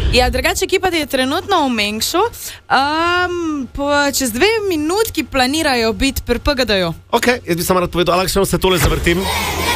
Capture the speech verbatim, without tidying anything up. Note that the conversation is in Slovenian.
Ja, drugače ekipa je trenutno v Mengšu, um, po, čez dve minutki planirajo biti pri P G D-ju. Ok, jaz bi samo rad povedal, Aleks, še se tole zavrtim.